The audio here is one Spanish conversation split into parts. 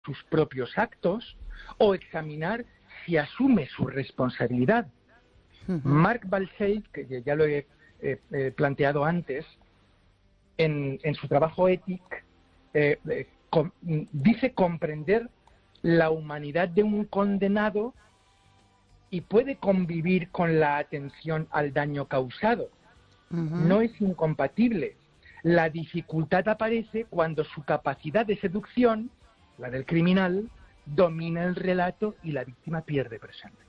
sus propios actos o examinar si asume su responsabilidad. Mark Balseit, que ya lo he planteado antes, en su trabajo Ethic, dice comprender la humanidad de un condenado y puede convivir con la atención al daño causado. No es incompatible. La dificultad aparece cuando su capacidad de seducción, la del criminal, domina el relato y la víctima pierde presente.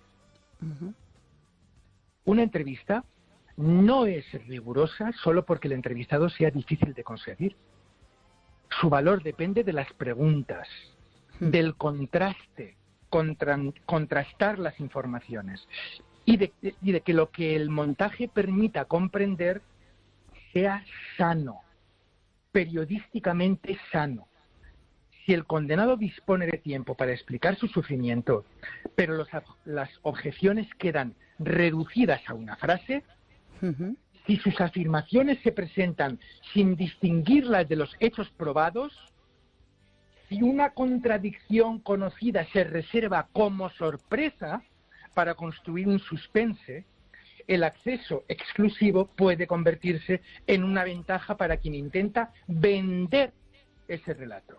Una entrevista no es rigurosa solo porque el entrevistado sea difícil de conseguir. Su valor depende de las preguntas, del contraste, contrastar las informaciones y de que lo que el montaje permita comprender sea sano, periodísticamente sano. Si el condenado dispone de tiempo para explicar su sufrimiento, pero las objeciones quedan reducidas a una frase, si sus afirmaciones se presentan sin distinguirlas de los hechos probados, si una contradicción conocida se reserva como sorpresa para construir un suspense, el acceso exclusivo puede convertirse en una ventaja para quien intenta vender ese relato.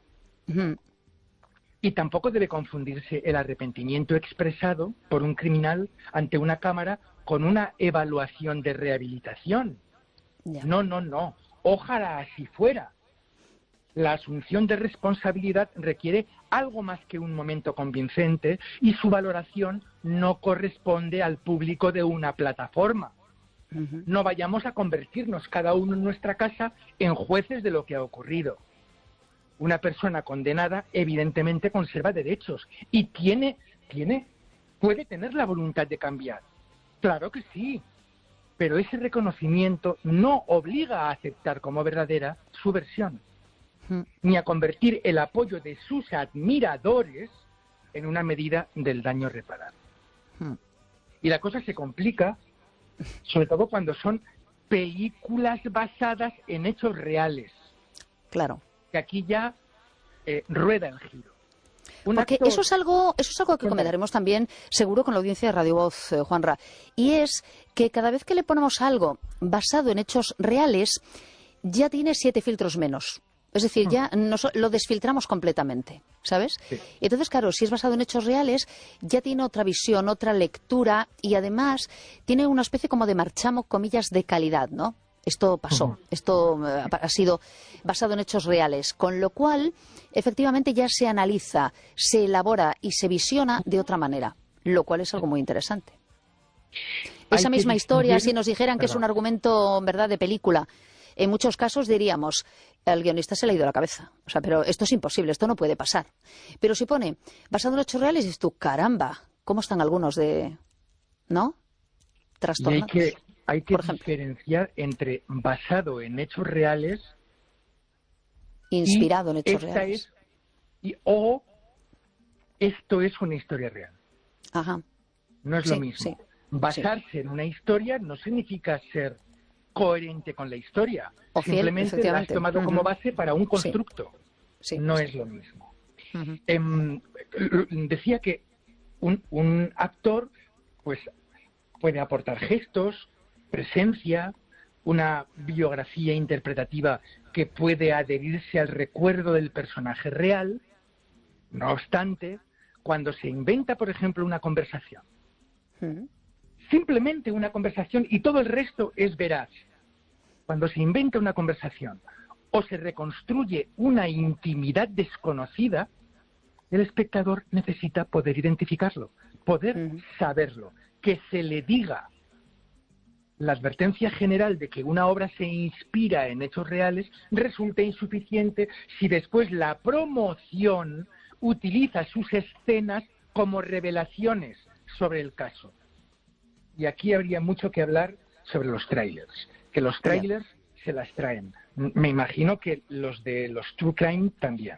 Y tampoco debe confundirse el arrepentimiento expresado por un criminal ante una cámara con una evaluación de rehabilitación. No. Ojalá así fuera. La asunción de responsabilidad requiere algo más que un momento convincente y su valoración no corresponde al público de una plataforma. No vayamos a convertirnos cada uno en nuestra casa en jueces de lo que ha ocurrido. Una persona condenada evidentemente conserva derechos y puede tener la voluntad de cambiar. Claro que sí, pero ese reconocimiento no obliga a aceptar como verdadera su versión, ni a convertir el apoyo de sus admiradores en una medida del daño reparado. Y la cosa se complica, sobre todo cuando son películas basadas en hechos reales. Claro. Que aquí ya rueda el giro. Porque eso es algo que comentaremos también, seguro, con la audiencia de Radio Voz, Juanra. Y es que cada vez que le ponemos algo basado en hechos reales, ya tiene 7 filtros menos. Es decir, ya lo desfiltramos completamente, ¿sabes? Sí. Entonces, claro, si es basado en hechos reales, ya tiene otra visión, otra lectura y además tiene una especie como de marchamo, comillas, de calidad, ¿no? Esto pasó, esto ha sido basado en hechos reales, con lo cual, efectivamente, ya se analiza, se elabora y se visiona de otra manera, lo cual es algo muy interesante. Esa misma historia, si nos dijeran que es un argumento, ¿verdad?, de película, en muchos casos diríamos, el guionista se le ha ido la cabeza. O sea, pero esto es imposible, esto no puede pasar. Pero si pone, basado en hechos reales, dices tú, caramba, ¿cómo están algunos de, ¿no?, trastornados? Hay que diferenciar entre basado en hechos reales, inspirado en hechos reales, o esto es una historia real. Ajá. No es lo mismo. Sí. Basarse en una historia no significa ser coherente con la historia. O fiel, simplemente la has tomado como base para un constructo. No es lo mismo. Decía que un actor pues puede aportar gestos, presencia, una biografía interpretativa que puede adherirse al recuerdo del personaje real. No obstante, cuando se inventa, por ejemplo, una conversación, simplemente una conversación y todo el resto es veraz. Cuando se inventa una conversación o se reconstruye una intimidad desconocida, el espectador necesita poder identificarlo, poder saberlo, que se le diga. La advertencia general de que una obra se inspira en hechos reales resulta insuficiente si después la promoción utiliza sus escenas como revelaciones sobre el caso. Y aquí habría mucho que hablar sobre los trailers, que los trailers se las traen. Me imagino que los de los True Crime también.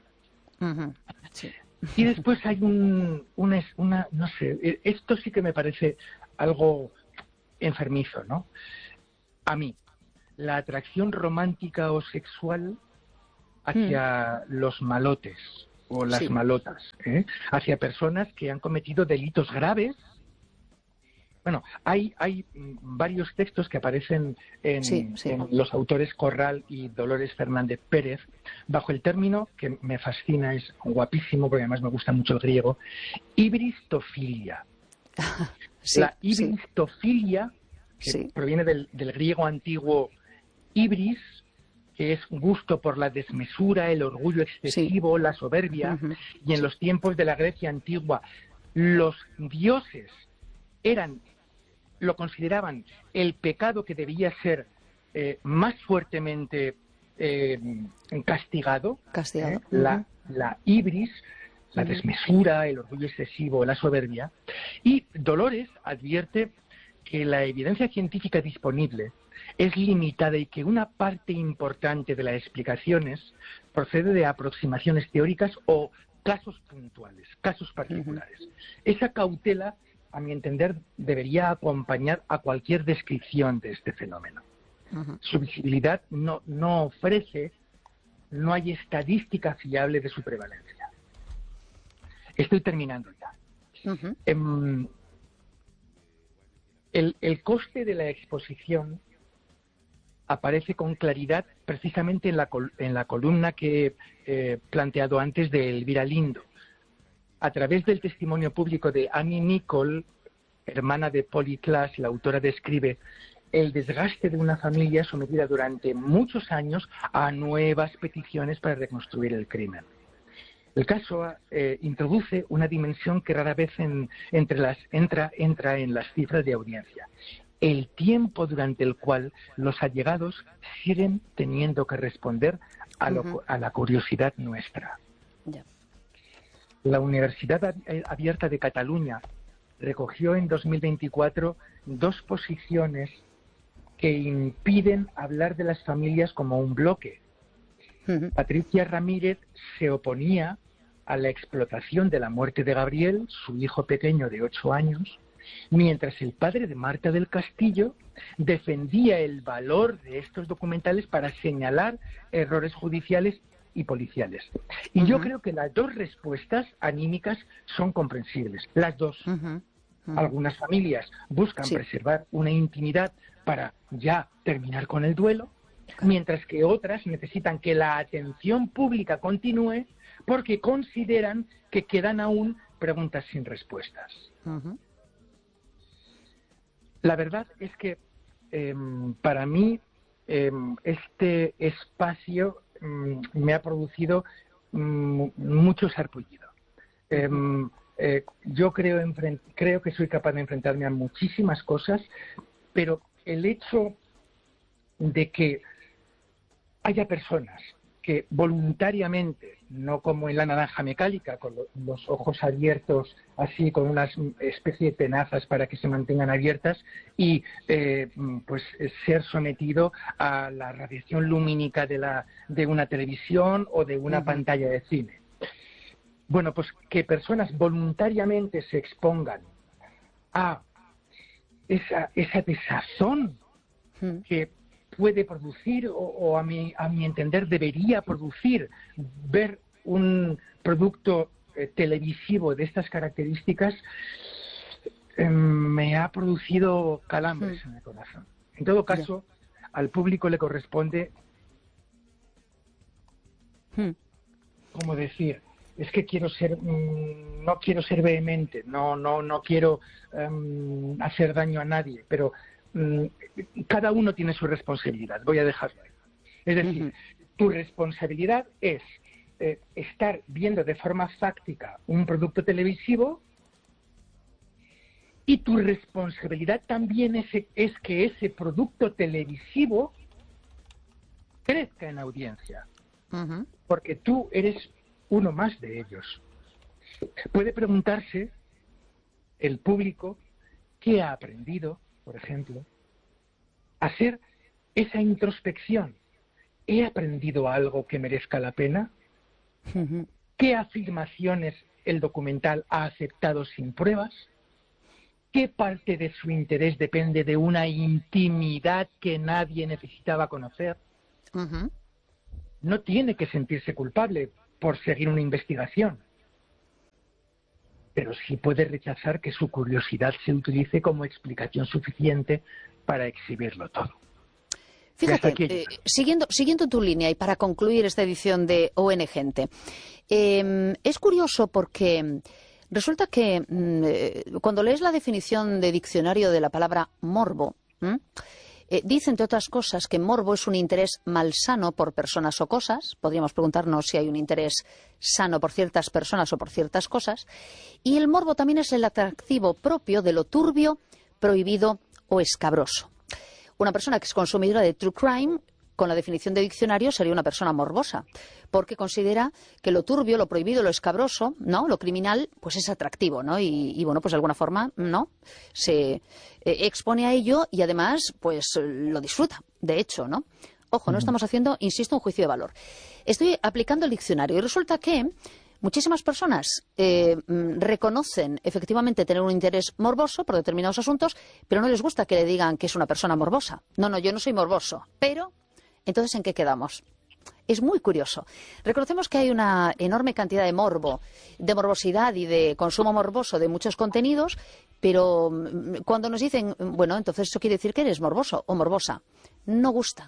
Y después hay una, no sé, esto sí que me parece algo enfermizo, ¿no? A mí, la atracción romántica o sexual hacia los malotes, o las Sí. malotas, hacia personas que han cometido delitos graves. Bueno, hay varios textos que aparecen Sí, sí. en los autores Corral y Dolores Fernández Pérez, bajo el término que me fascina, es guapísimo, porque además me gusta mucho el griego, ibristofilia. Sí, La sí, ibristofilia, que sí. proviene del griego antiguo ibris, que es gusto por la desmesura, el orgullo Sí. excesivo, la soberbia, Ujú. y en los tiempos de la Grecia antigua los dioses lo consideraban el pecado que debía ser más fuertemente castigado, Castigado. Ujú. la ibris, la Ujú. desmesura, el orgullo excesivo, la soberbia. Y Dolores advierte que la evidencia científica disponible es limitada y que una parte importante de las explicaciones procede de aproximaciones teóricas o casos puntuales, casos particulares. Esa cautela, a mi entender, debería acompañar a cualquier descripción de este fenómeno. Su visibilidad no ofrece, no hay estadística fiable de su prevalencia. Estoy terminando ya. Ujú. El coste de la exposición aparece con claridad precisamente en la columna que he planteado antes de Elvira Lindo. A través del testimonio público de Annie Nicol, hermana de Polly Klaas, la autora describe el desgaste de una familia sometida durante muchos años a nuevas peticiones para reconstruir el crimen. El caso introduce una dimensión que rara vez entra en las cifras de audiencia. El tiempo durante el cual los allegados siguen teniendo que responder a la curiosidad nuestra. Ya. La Universidad Abierta de Cataluña recogió en 2024 2 posiciones que impiden hablar de las familias como un bloque. Patricia Ramírez se oponía a la explotación de la muerte de Gabriel, su hijo pequeño de 8 años, mientras el padre de Marta del Castillo defendía el valor de estos documentales para señalar errores judiciales y policiales. Y yo creo que las 2 respuestas anímicas son comprensibles, las 2. Algunas familias buscan preservar una intimidad para ya terminar con el duelo, mientras que otras necesitan que la atención pública continúe porque consideran que quedan aún preguntas sin respuestas. La verdad es que para mí este espacio me ha producido mucho sarpullido. Yo creo que soy capaz de enfrentarme a muchísimas cosas, pero el hecho de que haya personas que voluntariamente, no como en La naranja mecánica, con los ojos abiertos, así con una especie de tenazas para que se mantengan abiertas, y pues ser sometido a la radiación lumínica de una televisión o de una pantalla de cine. Bueno, pues que personas voluntariamente se expongan a esa desazón que puede producir o a mi entender debería producir ver un producto televisivo de estas características, me ha producido calambres en el corazón. En todo caso, al público le corresponde, ¿cómo decir? Es que no quiero ser vehemente, no quiero hacer daño a nadie, pero cada uno tiene su responsabilidad, voy a dejarlo ahí. Es decir, tu responsabilidad es estar viendo de forma fáctica un producto televisivo, y tu responsabilidad también es que ese producto televisivo crezca en audiencia, porque tú eres uno más de ellos. Puede preguntarse el público qué ha aprendido, por ejemplo, hacer esa introspección. ¿He aprendido algo que merezca la pena? ¿Qué afirmaciones el documental ha aceptado sin pruebas? ¿Qué parte de su interés depende de una intimidad que nadie necesitaba conocer? No tiene que sentirse culpable, por seguir una investigación, pero sí puede rechazar que su curiosidad se utilice como explicación suficiente para exhibirlo todo. Fíjate, siguiendo tu línea y para concluir esta edición de ON Gente, es curioso porque resulta que cuando lees la definición de diccionario de la palabra morbo, dice, entre otras cosas, que morbo es un interés malsano por personas o cosas. Podríamos preguntarnos si hay un interés sano por ciertas personas o por ciertas cosas. Y el morbo también es el atractivo propio de lo turbio, prohibido o escabroso. Una persona que es consumidora de true crime, con la definición de diccionario, sería una persona morbosa, porque considera que lo turbio, lo prohibido, lo escabroso, ¿no?, lo criminal, pues es atractivo, ¿no? Y bueno, pues de alguna forma, ¿no?, se expone a ello y además, pues lo disfruta, de hecho, ¿no? Ojo, no estamos haciendo, insisto, un juicio de valor. Estoy aplicando el diccionario y resulta que muchísimas personas reconocen efectivamente tener un interés morboso por determinados asuntos, pero no les gusta que le digan que es una persona morbosa. No, yo no soy morboso, pero entonces, ¿en qué quedamos? Es muy curioso. Reconocemos que hay una enorme cantidad de morbo, de morbosidad y de consumo morboso de muchos contenidos, pero cuando nos dicen, bueno, entonces eso quiere decir que eres morboso o morbosa, no gusta.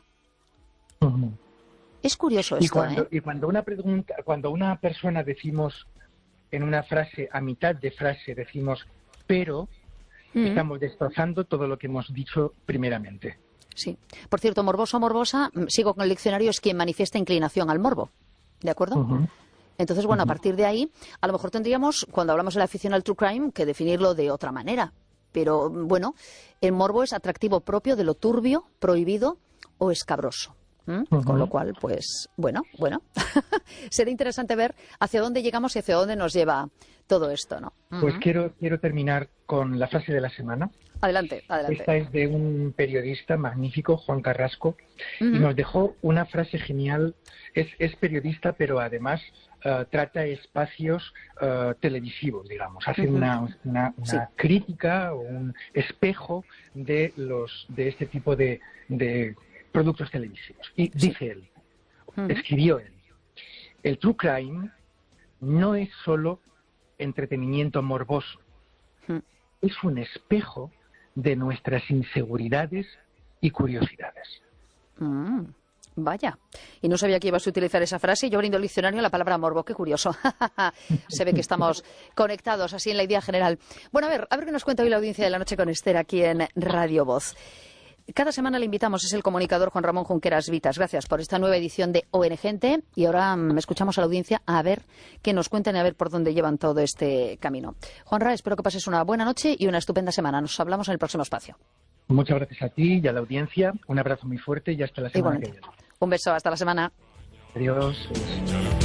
Es curioso esto, Y cuando una persona decimos en una frase, a mitad de frase decimos, pero, estamos destrozando todo lo que hemos dicho primeramente. Sí. Por cierto, morboso o morbosa, sigo con el diccionario, es quien manifiesta inclinación al morbo. ¿De acuerdo? Entonces, bueno, a partir de ahí, a lo mejor tendríamos, cuando hablamos de la afición al true crime, que definirlo de otra manera. Pero, bueno, el morbo es atractivo propio de lo turbio, prohibido o escabroso. Con lo cual, pues, bueno, será interesante ver hacia dónde llegamos y hacia dónde nos lleva todo esto, ¿no? Pues quiero terminar con la frase de la semana. Adelante. Esta es de un periodista magnífico, Juan Carrasco, y nos dejó una frase genial. Es periodista, pero además trata espacios televisivos, digamos. Hace una crítica o un espejo de este tipo de productos televisivos. Y dice él, escribió él, el true crime no es solo entretenimiento morboso, es un espejo de nuestras inseguridades y curiosidades. Vaya, y no sabía que ibas a utilizar esa frase. Yo abriendo el diccionario la palabra morbo, qué curioso. Se ve que estamos conectados así en la idea general. Bueno, a ver qué nos cuenta hoy la audiencia de La Noche con Esther aquí en Radio Voz. Cada semana le invitamos, es el comunicador Juan Ramón Junqueras Vitas. Gracias por esta nueva edición de ON Gente. Y ahora escuchamos a la audiencia a ver que nos cuenten y a ver por dónde llevan todo este camino. Juanra, espero que pases una buena noche y una estupenda semana. Nos hablamos en el próximo espacio. Muchas gracias a ti y a la audiencia. Un abrazo muy fuerte y hasta la semana que viene. Un beso, hasta la semana. Adiós.